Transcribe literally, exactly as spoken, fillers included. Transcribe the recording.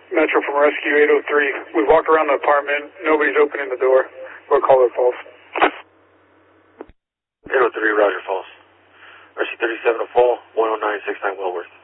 Metro from Rescue eight oh three. We walked around the apartment. Nobody's opening the door. We'll call it false. eight oh three, Roger, false. Rescue thirty-seven to fall, one oh nine six nine Wellworth.